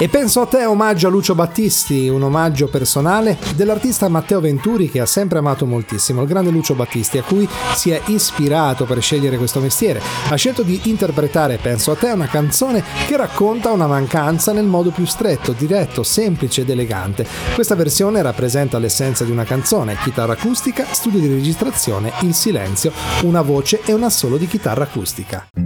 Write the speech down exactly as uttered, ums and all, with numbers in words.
E penso a te, omaggio a Lucio Battisti, un omaggio personale dell'artista Matteo Venturi, che ha sempre amato moltissimo il grande Lucio Battisti, a cui si è ispirato per scegliere questo mestiere. Ha scelto di interpretare Penso a te, una canzone che racconta una mancanza nel modo più stretto, diretto, semplice ed elegante. Questa versione rappresenta l'essenza di una canzone: chitarra acustica, studio di registrazione, il silenzio, una voce e un assolo di chitarra acustica.